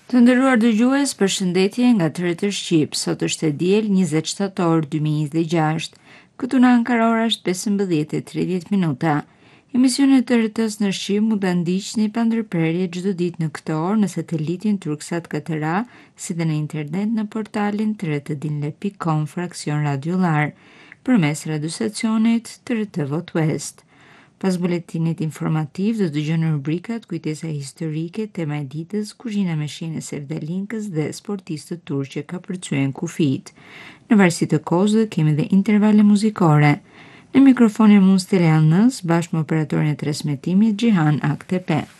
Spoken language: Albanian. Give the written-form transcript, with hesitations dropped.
Të nderuar dëgjues, përshëndetje nga Tërëtër Shqip. Sot është e diel 20 shtator 2026. Këtu në Ankara ora është 15:30 minuta. Emisionet të RT-s në Shqip mund ta ndiqni pa ndërprerje çdo ditë në këtë orë në satelitin Turksat 4A, si dhe në internet në portalin trdinle.com /radiolar, përmes radiostacionit TRT Vot West. Pas buletinit informativ do të dëgjoni rubrikat Kujtesa historike, tema e ditës, kuzhina me shijën e Sevdalinkës dhe sportistët turq që ka përcyen kufit. Në varësi të kohës do kemi dhe intervale muzikore. Në mikrofonin mund Stelian Nës, bashkë me operatorin e transmetimit Gjihan Aktepe.